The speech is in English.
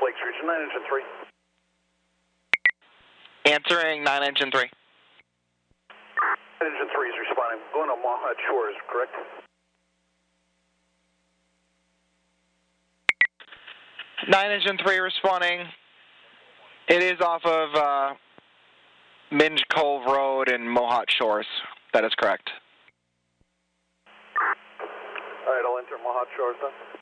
Lakes Region, 9 Engine 3. Answering 9 Engine 3. 9 Engine 3 is responding. Going to Mohawk Shores, correct? Nine Engine 3 responding. It is off of Minge Cove Road in Mohawk Shores. That is correct. All right, I'll enter Mohawk Shores then.